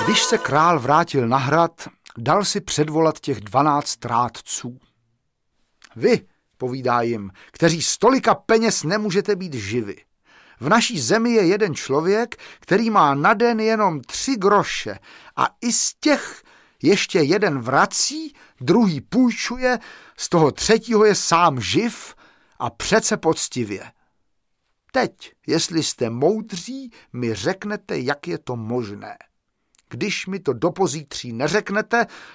Když se král vrátil na hrad, dal si předvolat těch 12 rádců. Vy, povídá jim, kteří z tolika peněz nemůžete být živi. V naší zemi je jeden člověk, který má na den jenom 3 groše a i z těch ještě jeden vrací, druhý půjčuje, z toho 3. je sám živ a přece poctivě. Teď, jestli jste moudří, mi řeknete, jak je to možné. Když mi to do pozítří neřeknete,